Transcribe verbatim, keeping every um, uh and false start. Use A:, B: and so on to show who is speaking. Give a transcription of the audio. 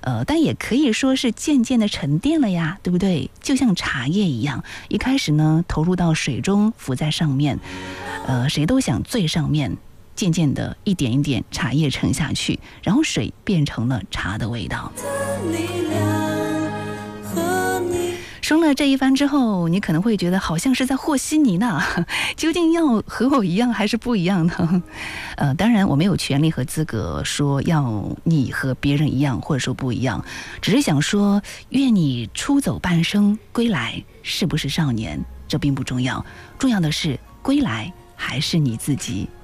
A: 呃，但也可以说是渐渐的沉淀了呀，对不对？就像茶叶一样，一开始呢投入到水中，浮在上面，呃，谁都想最上面。渐渐的一点一点茶叶沉下去，然后水变成了茶的味道。说了这一番之后，你可能会觉得好像是在和稀泥呢，究竟要和我一样还是不一样呢？呃，当然我没有权利和资格说要你和别人一样或者说不一样，只是想说愿你出走半生，归来是不是少年这并不重要，重要的是归来还是你自己。